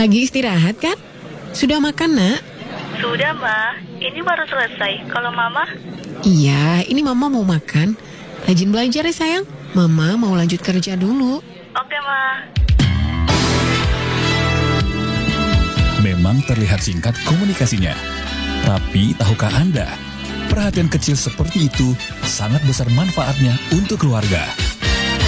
Lagi istirahat kan? Sudah makan, Nak? Sudah, Ma. Ini baru selesai. Kalau Mama? Iya, ini Mama mau makan. Rajin belajar ya sayang. Mama mau lanjut kerja dulu. Oke, Ma. Memang terlihat singkat komunikasinya. Tapi tahukah Anda, perhatian kecil seperti itu sangat besar manfaatnya untuk keluarga.